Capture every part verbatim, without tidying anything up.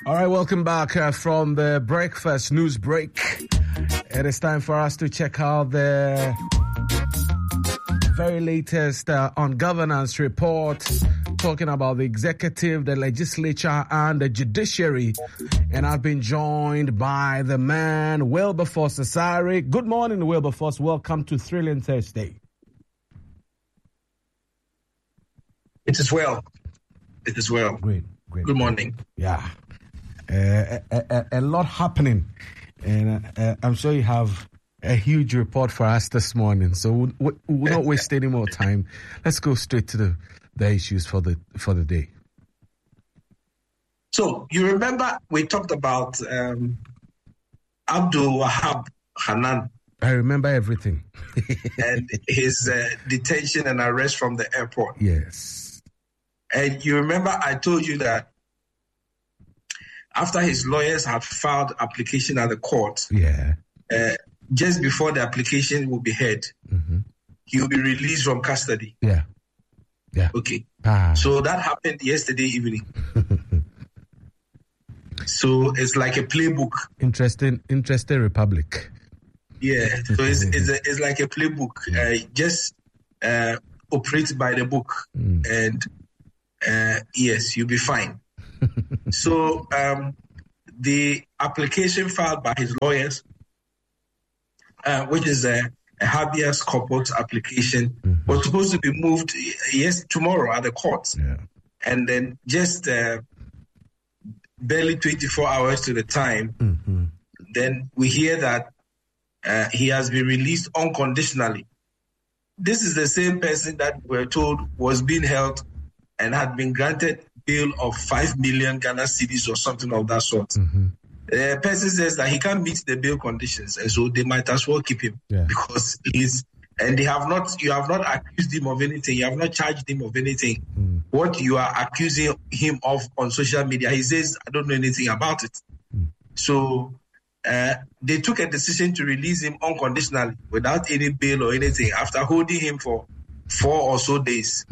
All right, welcome back uh, from the breakfast news break. It is time for us to check out the very latest uh, on governance report, talking about the executive, the legislature, and the judiciary. And I've been joined by the man, Wilberforce Asare. Good morning, Wilberforce. Welcome to Thrilling Thursday. It is well. It is well. Great, great. Good morning. Yeah. Uh, a, a, a lot happening. And uh, I'm sure you have a huge report for us this morning. So we'll, we'll not waste any more time. Let's go straight to the, the issues for the for the day. So you remember we talked about um, Abdul Wahab Hanan. I remember everything. And his uh, detention and arrest from the airport. Yes. And you remember I told you that after his lawyers had filed application at the court, yeah, uh, just before the application will be heard, mm-hmm. he will be released from custody. Yeah. Yeah. Okay. Ah. So that happened yesterday evening. So it's like a playbook. Interesting, interesting republic. Yeah. So it's it's, a, it's like a playbook. Uh, just uh, operate by the book, mm. and uh, yes, you'll be fine. So um, the application filed by his lawyers, uh, which is a, a habeas corpus application, mm-hmm. was supposed to be moved yes tomorrow at the court, yeah. and then just uh, barely twenty-four hours to the time, mm-hmm. then we hear that uh, he has been released unconditionally. This is the same person that we're told was being held and had been granted bail of five million Ghana cedis or something of that sort. Mm-hmm. The person says that he can't meet the bail conditions, and so they might as well keep him, yeah. because he's, and they have not, you have not accused him of anything, you have not charged him of anything. Mm. What you are accusing him of on social media, he says, I don't know anything about it. Mm. So uh, they took a decision to release him unconditionally without any bail or anything after holding him for four or so days.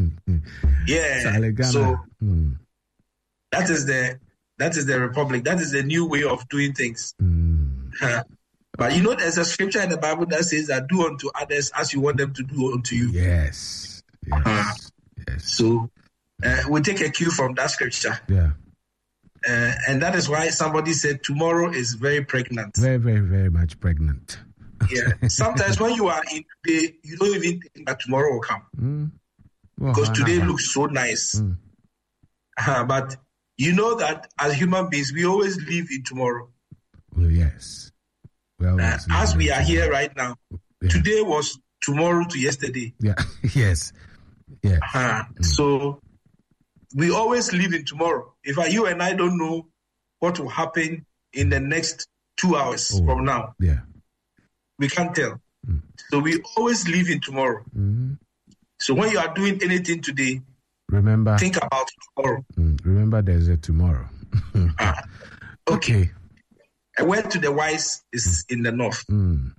Yeah, so mm. that is the that is the republic. That is the new way of doing things. Mm. Uh, but you know, there's a scripture in the Bible that says that do unto others as you want them to do unto you. Yes, yes, uh, yes. So uh, we take a cue from that scripture. Yeah, uh, and that is why somebody said tomorrow is very pregnant. Very, very, very much pregnant. Yeah. Sometimes when you are in today, you don't even think that tomorrow will come. Mm. Well, because today looks so nice. Mm. Uh, but you know that as human beings, we always live in tomorrow. Well, yes. Well, uh, as we are tomorrow. Here right now, yeah. Today was tomorrow to yesterday. Yeah. Yes. Yeah. Uh, mm. So we always live in tomorrow. If I, you and I don't know what will happen in the next two hours oh, from now, yeah, we can't tell. Mm. So we always live in tomorrow. Mm-hmm. So when you are doing anything today, remember, think about tomorrow. Mm, remember, there's a tomorrow. ah, okay. okay. A word to the wise is in the north. Mm.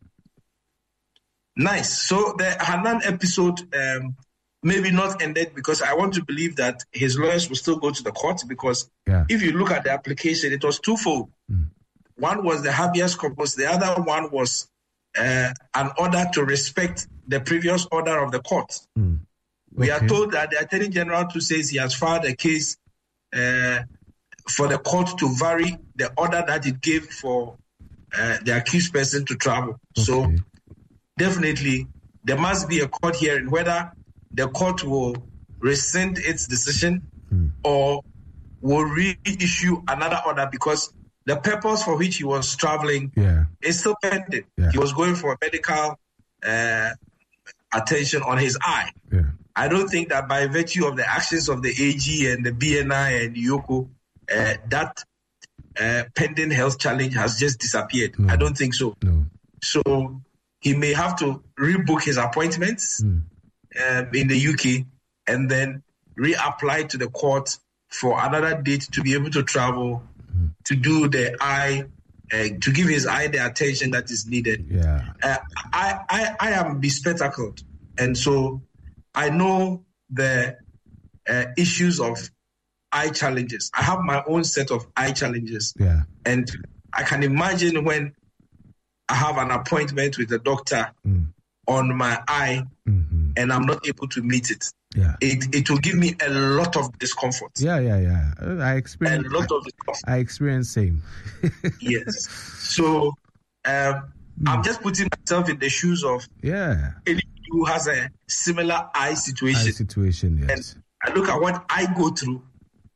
Nice. So the Hanan episode um, maybe not ended, because I want to believe that his lawyers will still go to the court, because yeah. if you look at the application, it was twofold. Mm. One was the habeas corpus. The other one was uh, an order to respect the previous order of the court. Mm. Okay. We are told that the Attorney General too says he has filed a case uh, for the court to vary the order that it gave for uh, the accused person to travel. Okay. So definitely there must be a court hearing whether the court will rescind its decision mm. or will reissue another order, because the purpose for which he was traveling yeah. is still pending. Yeah. He was going for medical uh, attention on his eye. Yeah. I don't think that by virtue of the actions of the A G and the B N I and Yoko, uh, that uh, pending health challenge has just disappeared. No. I don't think so. No. So he may have to rebook his appointments mm. um, in the U K and then reapply to the court for another date to be able to travel mm. to do the eye, uh, to give his eye the attention that is needed. Yeah. Uh, I, I, I am bespectacled. And so I know the uh, issues of eye challenges. I have my own set of eye challenges. Yeah. And I can imagine when I have an appointment with a doctor mm. on my eye mm-hmm. and I'm not able to meet it. Yeah. It it will give me a lot of discomfort. Yeah, yeah, yeah. I experience a lot I, of discomfort. I experience same. Yes. So um, mm. I'm just putting myself in the shoes of yeah anyone who has a similar eye situation. Eye situation, yes. And I look at what I go through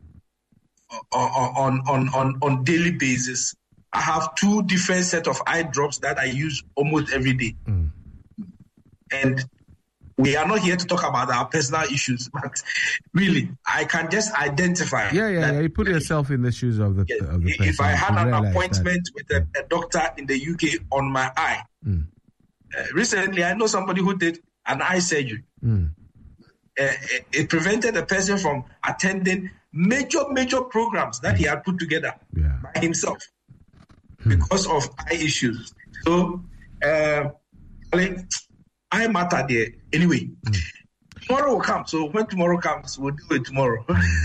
on on on on daily basis. I have two different set of eye drops that I use almost every day. Mm. And we are not here to talk about our personal issues, but really, I can just identify. Yeah, yeah, yeah. You put yourself in the shoes of the, yes, of the person. If I had an appointment that. with a, a doctor in the U K on my eye, mm. uh, recently I know somebody who did an eye surgery. Mm. Uh, it, it prevented the person from attending major, major programs that mm. he had put together yeah. by himself mm. because of eye issues. So, uh, I I matter there. Anyway, mm. tomorrow will come. So when tomorrow comes, we'll do it tomorrow.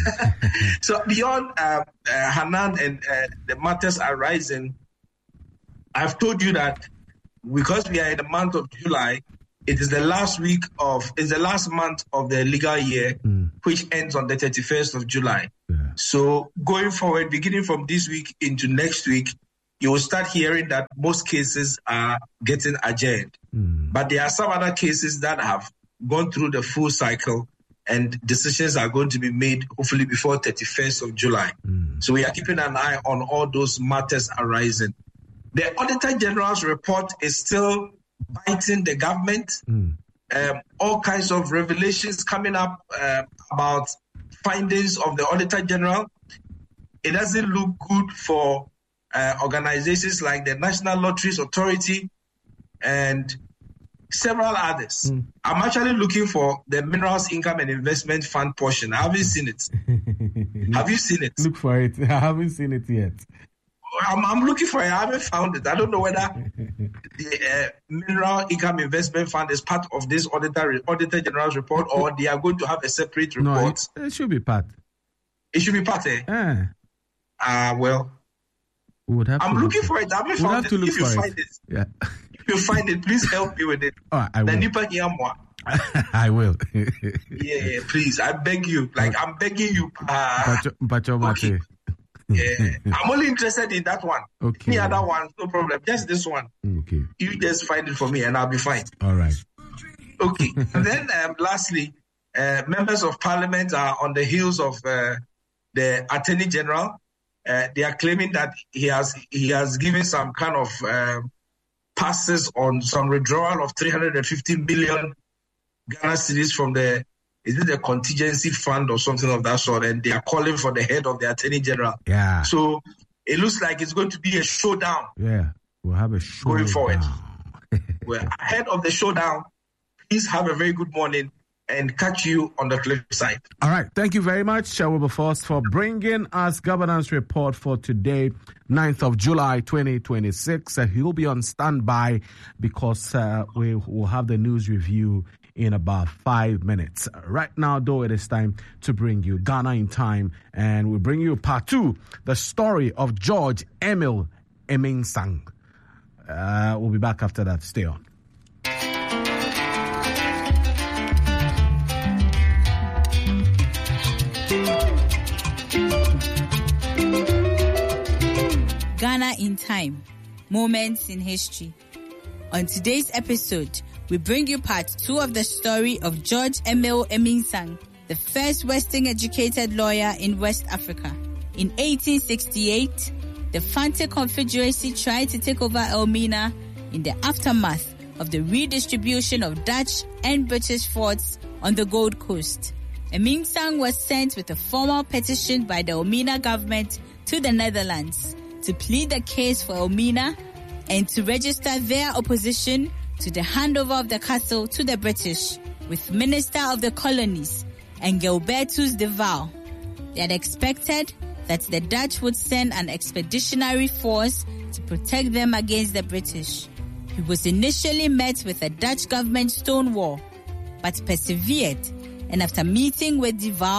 So beyond uh, uh, Hanan and uh, the matters arising, I've told you that because we are in the month of July, it is the last week of, it's the last month of the legal year, mm. which ends on the thirty-first of July. Yeah. So going forward, beginning from this week into next week, you will start hearing that most cases are getting adjourned. Mm. But there are some other cases that have gone through the full cycle and decisions are going to be made hopefully before thirty-first of July. Mm. So we are keeping an eye on all those matters arising. The Auditor General's report is still biting the government. Mm. Um, all kinds of revelations coming up uh, about findings of the Auditor General. It doesn't look good for Uh, organizations like the National Lotteries Authority and several others. Mm. I'm actually looking for the Minerals Income and Investment Fund portion. I haven't seen it. Have you seen it? Look for it. I haven't seen it yet. I'm, I'm looking for it. I haven't found it. I don't know whether the uh, Mineral Income Investment Fund is part of this Auditor, Auditor General's report or they are going to have a separate report. No, it, it should be part. It should be part, eh? Ah, uh, well... Would have I'm to looking look for it. I haven't found it. If you find it, yeah. if you find it, please help me with it. Oh, I will. I will. Yeah, please. I beg you. Like I'm begging you. Uh, but, but okay. Yeah, I'm only interested in that one. Okay. Any other one, no problem. Just this one. Okay. You just find it for me, and I'll be fine. All right. Okay. And then, um, lastly, uh, members of Parliament are on the heels of uh, the Attorney General. Uh, they are claiming that he has he has given some kind of uh, passes on some withdrawal of three hundred fifty million Ghana cedis from the is it the contingency fund or something of that sort, and they are calling for the head of the Attorney General. Yeah. So it looks like it's going to be a showdown. Yeah, we'll have a showdown going forward. Well, ahead of the showdown, please have a very good morning. And catch you on the cliff side. All right. Thank you very much, Wilberforce, for bringing us governance report for today, ninth of July, twenty twenty-six. Uh, he'll be on standby because uh, we will have the news review in about five minutes. Right now, though, it is time to bring you Ghana in Time, and we'll bring you part two, the story of George Emil Emingsang. Uh, we'll be back after that. Stay on. Ghana in Time, Moments in History. On today's episode, we bring you part two of the story of George Emil Emingsang, the first Western-educated lawyer in West Africa. In eighteen sixty-eight, the Fante Confederacy tried to take over Elmina in the aftermath of the redistribution of Dutch and British forts on the Gold Coast. Emingsang was sent with a formal petition by the Elmina government to the Netherlands to plead the case for Elmina and to register their opposition to the handover of the castle to the British with Minister of the Colonies and Gilbertus de Waal. They had expected that the Dutch would send an expeditionary force to protect them against the British. He was initially met with a Dutch government stonewall, but persevered, and after meeting with de Waal,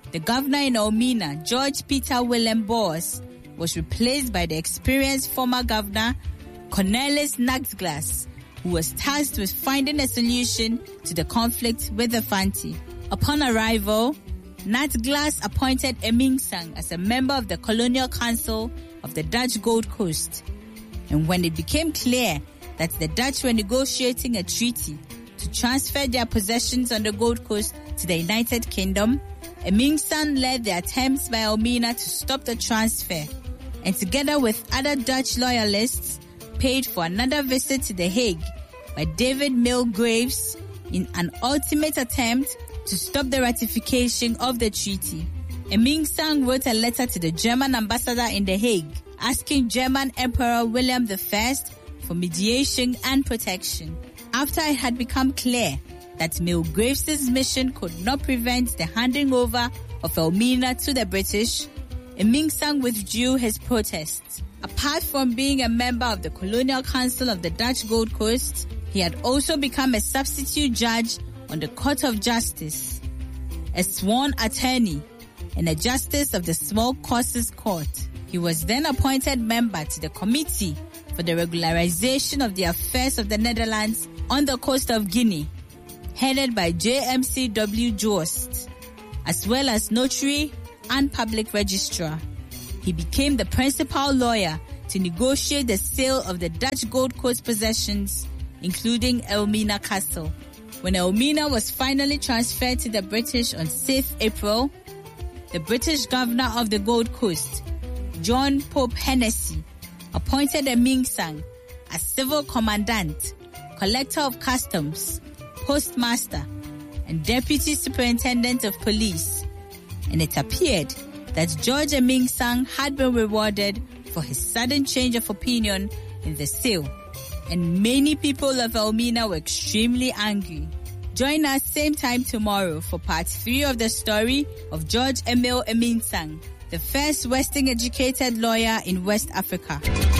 The governor in Elmina, George Peter Willem Boers, was replaced by the experienced former governor, Cornelis Nagsglas, who was tasked with finding a solution to the conflict with the Fanti. Upon arrival, Nagsglas appointed Emingsang as a member of the Colonial Council of the Dutch Gold Coast. And when it became clear that the Dutch were negotiating a treaty to transfer their possessions on the Gold Coast to the United Kingdom, Emingsang led the attempts by Elmina to stop the transfer, and together with other Dutch loyalists, paid for another visit to The Hague by David Milgraves in an ultimate attempt to stop the ratification of the treaty. Emingsang wrote a letter to the German ambassador in The Hague, asking German Emperor William the First for mediation and protection. After it had become clear that Milgraves' mission could not prevent the handing over of Elmina to the British, Emingsang withdrew his protests. Apart from being a member of the Colonial Council of the Dutch Gold Coast, he had also become a substitute judge on the Court of Justice, a sworn attorney, and a justice of the Small Causes Court. He was then appointed member to the Committee for the Regularization of the Affairs of the Netherlands on the coast of Guinea, headed by J M C W Joost, as well as notary and public registrar. He became the principal lawyer to negotiate the sale of the Dutch Gold Coast possessions, including Elmina Castle. When Elmina was finally transferred to the British on sixth of April, the British governor of the Gold Coast, John Pope Hennessy, appointed Emingsang as civil commandant, collector of customs, postmaster, and deputy superintendent of police. And it appeared that George Emingsang had been rewarded for his sudden change of opinion in the sale, and many people of Elmina were extremely angry. Join us same time tomorrow for part three of the story of George Emil Emingsang, the first Western educated lawyer in West Africa.